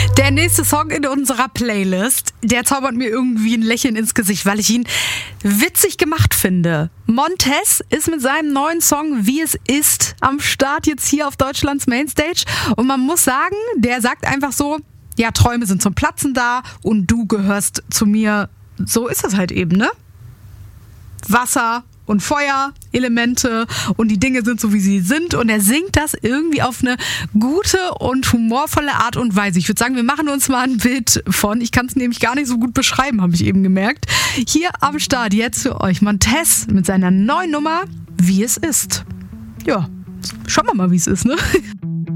Der nächste Song in unserer Playlist, der zaubert mir irgendwie ein Lächeln ins Gesicht, weil ich ihn witzig gemacht finde. Montez ist mit seinem neuen Song Wie es ist am Start jetzt hier auf Deutschlands Mainstage. Und man muss sagen, der sagt einfach so, ja, Träume sind zum Platzen da und du gehörst zu mir. So ist das halt eben, ne? Wasser und Feuer, Elemente und die Dinge sind so, wie sie sind. Und er singt das irgendwie auf eine gute und humorvolle Art und Weise. Ich würde sagen, wir machen uns mal ein Bild von. Ich kann es nämlich gar nicht so gut beschreiben, habe ich eben gemerkt. Hier am Start jetzt für euch Montez mit seiner neuen Nummer Wie es ist. Ja, schauen wir mal, wie es ist, ne?